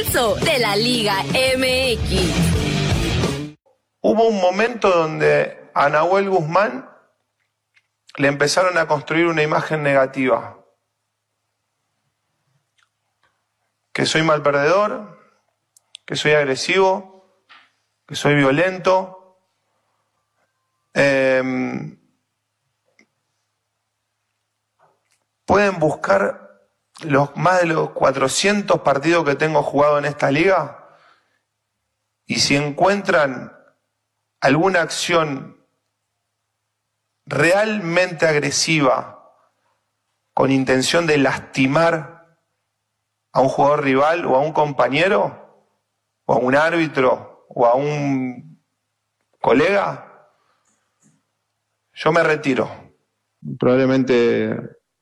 pulso de la Liga MX. Hubo un momento donde a Nahuel Guzmán le empezaron a construir una imagen negativa. Que soy mal perdedor, que soy agresivo, que soy violento. Pueden buscar más de los 400 partidos que tengo jugado en esta liga y si encuentran alguna acción realmente agresiva con intención de lastimar a un jugador rival o a un compañero o a un árbitro o a un colega, yo me retiro. Probablemente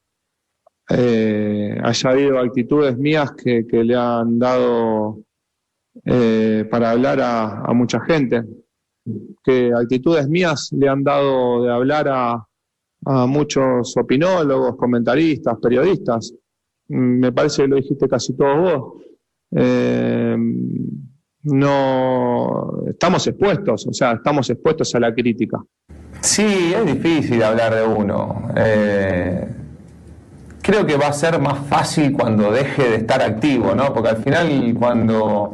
haya habido actitudes mías que le han dado para hablar a mucha gente, que actitudes mías le han dado de hablar a muchos opinólogos, comentaristas, periodistas. Me parece que lo dijiste casi todo vos. No estamos expuestos, estamos expuestos a la crítica. Sí, es difícil hablar de uno. Creo que va a ser más fácil cuando deje de estar activo, ¿no? Porque al final cuando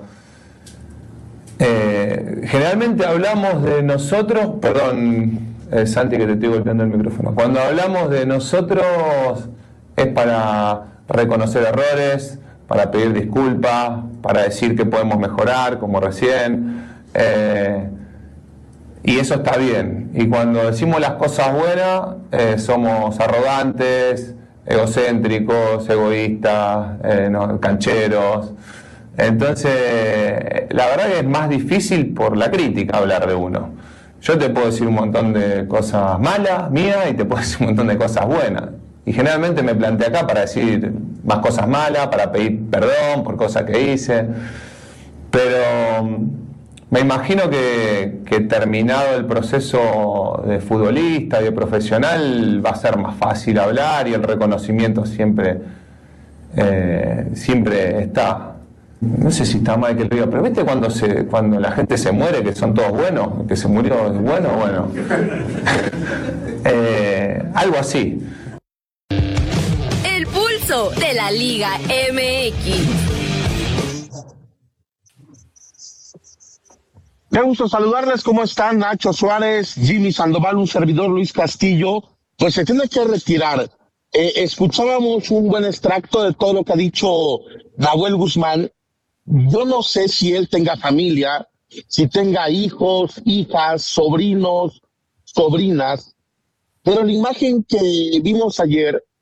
generalmente hablamos de nosotros, perdón, Santi, que te estoy golpeando el micrófono. Cuando hablamos de nosotros es para reconocer errores, para pedir disculpas, para decir que podemos mejorar, como recién. Y eso está bien. Y cuando decimos las cosas buenas, somos arrogantes, egocéntricos, egoístas, cancheros. Entonces, la verdad que es más difícil por la crítica hablar de uno. Yo te puedo decir un montón de cosas malas mías y te puedo decir un montón de cosas buenas. Y generalmente me planteé acá para decir más cosas malas, para pedir perdón por cosas que hice. Pero me imagino que terminado el proceso de futbolista y de profesional va a ser más fácil hablar y el reconocimiento siempre está. No sé si está mal que lo diga, pero ¿viste cuando la gente se muere, que son todos buenos? Que se murió es bueno. Algo así. El pulso de la Liga MX. Qué gusto saludarles, ¿cómo están? Nacho Suárez, Jimmy Sandoval, un servidor Luis Castillo, pues se tiene que retirar. Escuchábamos un buen extracto de todo lo que ha dicho Nahuel Guzmán. Yo no sé si él tenga familia, si tenga hijos, hijas, sobrinos, sobrinas, pero la imagen que vimos ayer